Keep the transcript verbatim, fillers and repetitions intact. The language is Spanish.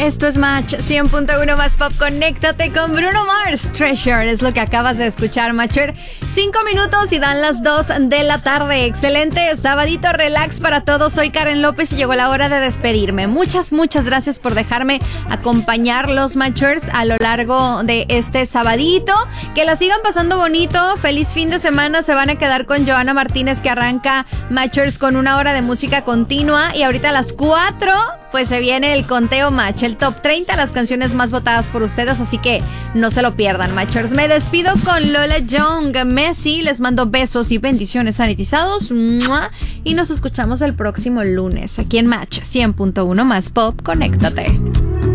Esto es Match cien punto uno más Pop. Conéctate con Bruno Mars. Treasure es lo que acabas de escuchar, Matcher. Cinco minutos y dan las dos de la tarde. Excelente sabadito relax para todos. Soy Karen López y llegó la hora de despedirme. Muchas, muchas gracias por dejarme acompañar los Matchers a lo largo de este sabadito. Que la sigan pasando bonito. Feliz fin de semana. Se van a quedar con Joana Martínez, que arranca Matchers con una hora de música continua. Y ahorita a las cuatro, pues se viene el conteo Match, el top treinta, las canciones más votadas por ustedes, así que no se lo pierdan, Matchers. Me despido con Lola Young, Messi, les mando besos y bendiciones sanitizados, ¡mua! Y nos escuchamos el próximo lunes aquí en Match cien punto uno más Pop. Conéctate.